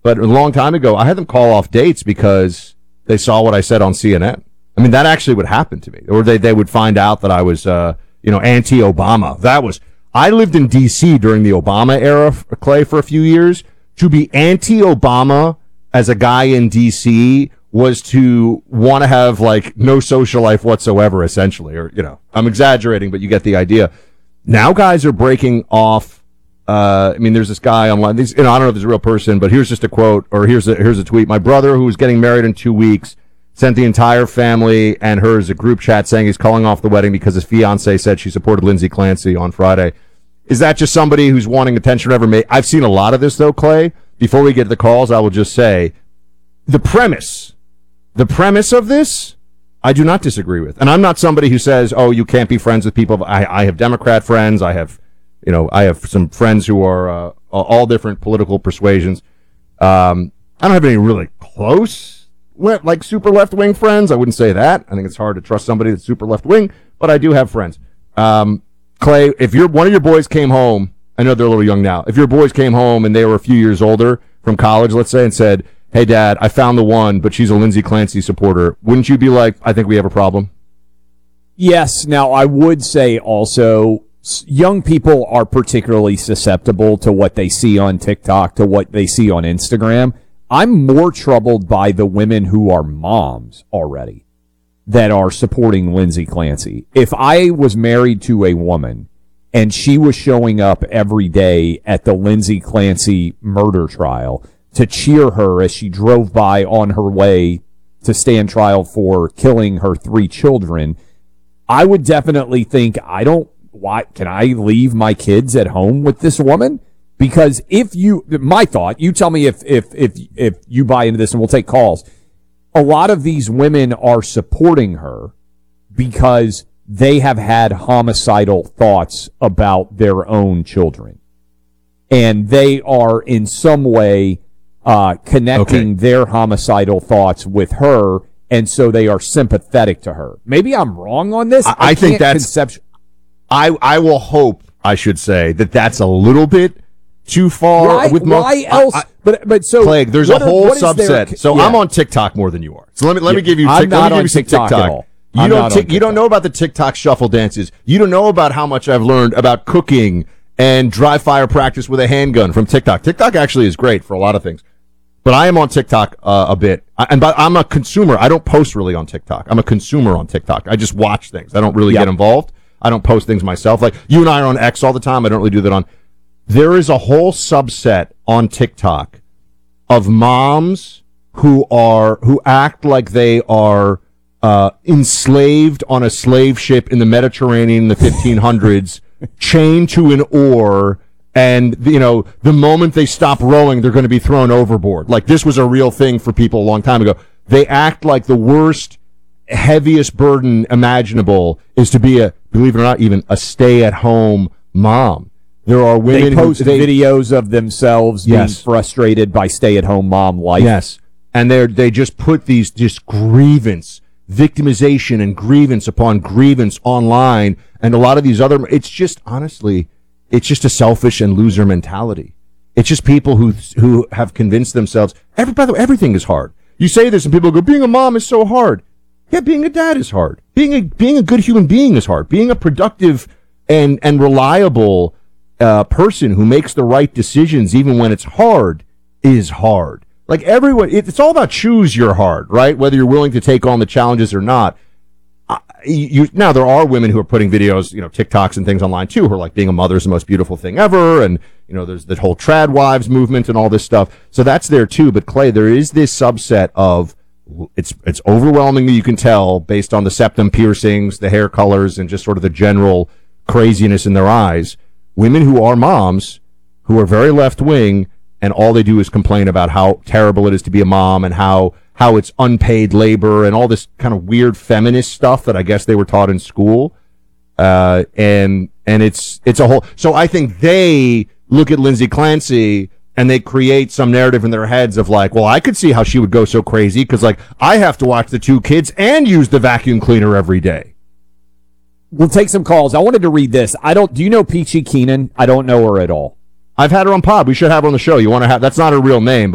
But a long time ago, I had them call off dates because they saw what I said on CNN. I mean, that actually would happen to me. Or they would find out that I was, anti-Obama. I lived in D.C. during the Obama era, Clay, for a few years. To be anti-Obama as a guy in D.C. was to want to have, like, no social life whatsoever, essentially. Or, I'm exaggerating, but you get the idea. Now guys are breaking off. There's this guy online. I don't know if it's a real person, but here's just a quote, or here's a tweet. My brother, who's getting married in 2 weeks, sent the entire family and hers a group chat saying he's calling off the wedding because his fiance said she supported Lindsey Clancy on Friday. Is that just somebody who's wanting attention ever made? I've seen a lot of this, though, Clay. Before we get to the calls, I will just say the premise of this, I do not disagree with. And I'm not somebody who says, oh, you can't be friends with people. I have Democrat friends. I have some friends who are all different political persuasions. I don't have any really close, like, super left-wing friends. I wouldn't say that. I think it's hard to trust somebody that's super left-wing, but I do have friends. Clay, if one of your boys came home, I know they're a little young now, if your boys came home and they were a few years older from college, let's say, and said, hey, Dad, I found the one, but she's a Lindsey Clancy supporter, wouldn't you be like, I think we have a problem? Yes. Now, I would say also young people are particularly susceptible to what they see on TikTok, to what they see on Instagram. I'm more troubled by the women who are moms already that are supporting Lindsey Clancy. If I was married to a woman and she was showing up every day at the Lindsey Clancy murder trial to cheer her as she drove by on her way to stand trial for killing her 3 children, I would definitely think, why can I leave my kids at home with this woman? Because my thought, you tell me if you buy into this, and we'll take calls. A lot of these women are supporting her because they have had homicidal thoughts about their own children. And they are in some way connecting their homicidal thoughts with her, and so they are sympathetic to her. Maybe I'm wrong on this. I think that's I will hope, I should say, that's a little bit too far. Why else? But so, Clegg, there's a whole subset. I'm on TikTok more than you are. So let me give you. I'm not on TikTok at all. You don't know about the TikTok shuffle dances. You don't know about how much I've learned about cooking and dry fire practice with a handgun from TikTok. TikTok actually is great for a lot of things. But I am on TikTok a bit. But I'm a consumer. I don't post really on TikTok. I'm a consumer on TikTok. I just watch things. I don't really get involved. I don't post things myself. Like, you and I are on X all the time. I don't really do that on. There is a whole subset on TikTok of moms who act like they are enslaved on a slave ship in the Mediterranean in the 1500s, chained to an oar, and the moment they stop rowing, they're going to be thrown overboard. Like, this was a real thing for people a long time ago. They act like the worst, heaviest burden imaginable is to be believe it or not, even a stay-at-home mom. There are women who post videos of themselves being frustrated by stay-at-home mom life. Yes, and they just put these grievance, victimization, and grievance upon grievance online, and a lot of these other. It's just honestly, it's just a selfish and loser mentality. It's just people who have convinced themselves. By the way, everything is hard. You say this, and people go, "Being a mom is so hard." Yeah, being a dad is hard. Being a good human being is hard. Being a productive and reliable person who makes the right decisions even when it's hard is hard. Like, everyone, it's all about choose your hard, right? Whether you're willing to take on the challenges or not. Now, there are women who are putting videos, TikToks and things online too, who are like, being a mother is the most beautiful thing ever. And, there's the whole trad wives movement and all this stuff. So that's there too. But Clay, there is this subset of, it's overwhelmingly, you can tell, based on the septum piercings, the hair colors, and just sort of the general craziness in their eyes, women who are moms, who are very left-wing, and all they do is complain about how terrible it is to be a mom and how it's unpaid labor and all this kind of weird feminist stuff that I guess they were taught in school. And it's a whole. So I think they look at Lindsey Clancy and they create some narrative in their heads of like, well, I could see how she would go so crazy because, like, I have to watch the 2 kids and use the vacuum cleaner every day. We'll take some calls. I wanted to read this. Do you know Peachy Keenan? I don't know her at all. I've had her on pod. We should have her on the show. You want to have, that's not her real name,